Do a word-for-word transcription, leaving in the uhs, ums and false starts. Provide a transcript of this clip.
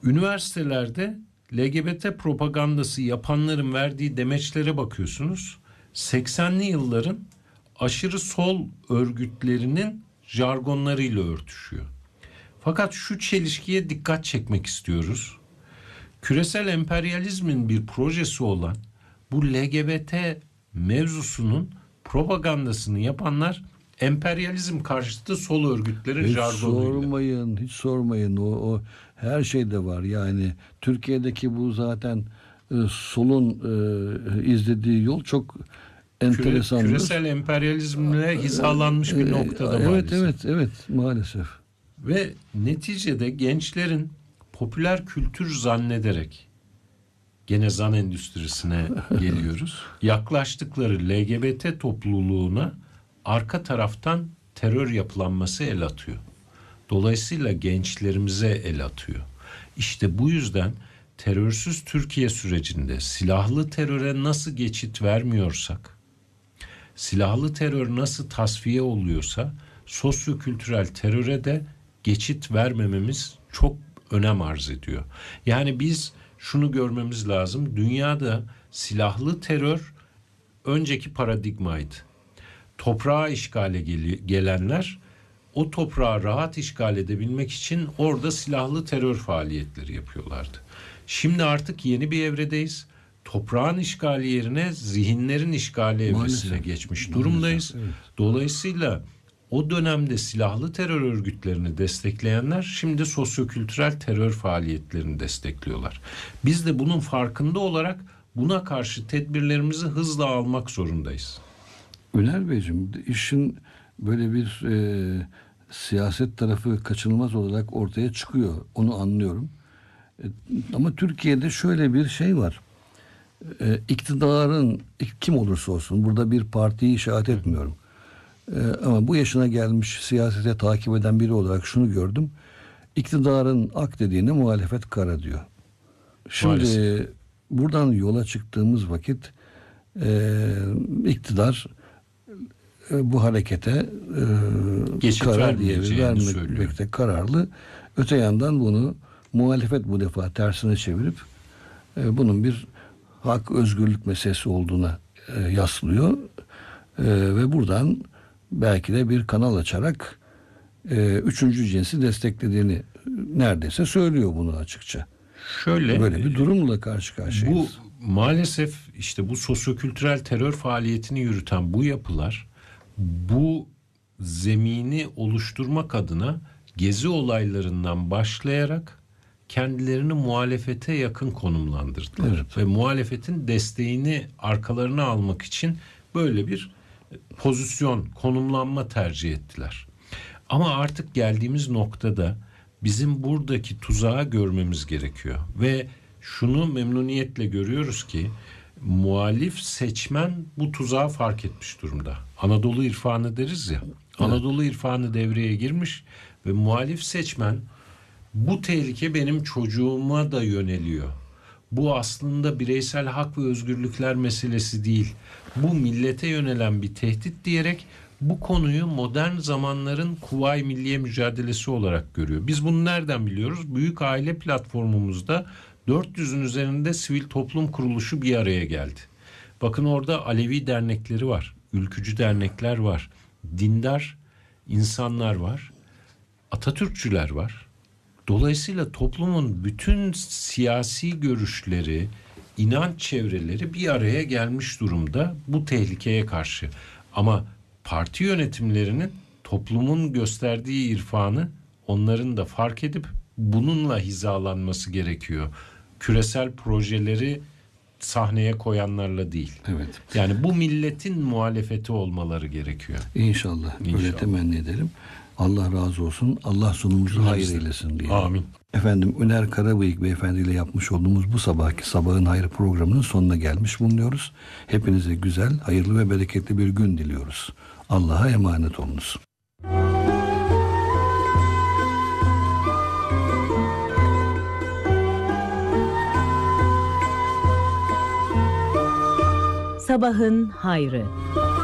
Üniversitelerde L G B T propagandası yapanların verdiği demeçlere bakıyorsunuz. seksenli yılların aşırı sol örgütlerinin jargonlarıyla örtüşüyor. Fakat şu çelişkiye dikkat çekmek istiyoruz. Küresel emperyalizmin bir projesi olan bu L G B T mevzusunun propagandasını yapanlar emperyalizm karşıtı sol örgütlerin hiç jargonuyla. Hiç sormayın, hiç sormayın. O, o her şeyde var. Yani Türkiye'deki bu zaten e, solun e, izlediği yol çok enteresandır. Küresel emperyalizmle hizalanmış bir noktada evet, maalesef. Evet, evet, maalesef. Ve neticede gençlerin popüler kültür zannederek, gene zan endüstrisine geliyoruz, yaklaştıkları L G B T topluluğuna arka taraftan terör yapılanması el atıyor. Dolayısıyla gençlerimize el atıyor. İşte bu yüzden terörsüz Türkiye sürecinde silahlı teröre nasıl geçit vermiyorsak, silahlı terör nasıl tasfiye oluyorsa, sosyo-kültürel teröre de geçit vermememiz çok önem arz ediyor. Yani biz şunu görmemiz lazım. Dünyada silahlı terör önceki paradigmaydı. Toprağa işgale gel- gelenler o toprağı rahat işgal edebilmek için orada silahlı terör faaliyetleri yapıyorlardı. Şimdi artık yeni bir evredeyiz. Toprağın işgali yerine zihinlerin işgali evresine Maalesef. geçmiş durumdayız. Maalesef, evet. Dolayısıyla o dönemde silahlı terör örgütlerini destekleyenler şimdi sosyokültürel terör faaliyetlerini destekliyorlar. Biz de bunun farkında olarak buna karşı tedbirlerimizi hızla almak zorundayız. Öner Beyciğim, işin böyle bir e, siyaset tarafı kaçınılmaz olarak ortaya çıkıyor. Onu anlıyorum. E, ama Türkiye'de şöyle bir şey var. E, iktidarın kim olursa olsun, burada bir partiyi işaret etmiyorum. E, ama bu yaşına gelmiş siyasete takip eden biri olarak şunu gördüm. İktidarın ak dediğine muhalefet kara diyor. Şimdi Maalesef. buradan yola çıktığımız vakit e, iktidar e, bu harekete e, karar diye vermekte kararlı. Öte yandan bunu muhalefet bu defa tersine çevirip e, bunun bir hak, özgürlük meselesi olduğuna e, yaslıyor. E, ve buradan belki de bir kanal açarak e, üçüncü cinsi desteklediğini neredeyse söylüyor bunu açıkça. Şöyle, böyle bir durumla karşı karşıyayız. Bu maalesef işte bu sosyokültürel terör faaliyetini yürüten bu yapılar bu zemini oluşturmak adına gezi olaylarından başlayarak kendilerini muhalefete yakın konumlandırdılar. Evet. Ve muhalefetin desteğini arkalarına almak için böyle bir pozisyon, konumlanma tercih ettiler. Ama artık geldiğimiz noktada bizim buradaki tuzağı görmemiz gerekiyor. Ve şunu memnuniyetle görüyoruz ki muhalif seçmen bu tuzağı fark etmiş durumda. Anadolu irfanı deriz ya. Evet. Anadolu irfanı devreye girmiş ve muhalif seçmen bu tehlike benim çocuğuma da yöneliyor. Bu aslında bireysel hak ve özgürlükler meselesi değil. Bu millete yönelen bir tehdit diyerek bu konuyu modern zamanların Kuvayi Milliye mücadelesi olarak görüyor. Biz bunu nereden biliyoruz? Büyük Aile platformumuzda dört yüzün üzerinde sivil toplum kuruluşu bir araya geldi. Bakın orada Alevi dernekleri var, ülkücü dernekler var, dindar insanlar var, Atatürkçüler var. Dolayısıyla toplumun bütün siyasi görüşleri, inanç çevreleri bir araya gelmiş durumda bu tehlikeye karşı. Ama parti yönetimlerinin toplumun gösterdiği irfanı onların da fark edip bununla hizalanması gerekiyor. Küresel projeleri sahneye koyanlarla değil. Evet. Yani bu milletin muhalefeti olmaları gerekiyor. İnşallah. İnşallah. Öyle temenni edelim. Allah razı olsun. Allah sonumuzu hayır eylesin diye. Amin. Efendim, Öner Karabıyık Beyefendi ile yapmış olduğumuz bu sabahki Sabahın Hayrı programının sonuna gelmiş bulunuyoruz. Hepinize güzel, hayırlı ve bereketli bir gün diliyoruz. Allah'a emanet olunuz. Sabahın Hayrı.